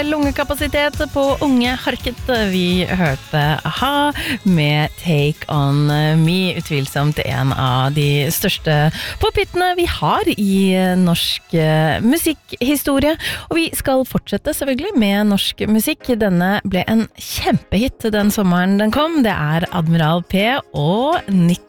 lungekapasitet på unge harket. Vi hørte A-ha med Take On Me, utvilsomt en av de største pophittene vi har i norsk musikkhistorie. Og vi skal fortsette selvfølgelig med norsk musikk. Denne ble en kjempehit den sommeren den kom. Det er Admiral P og 90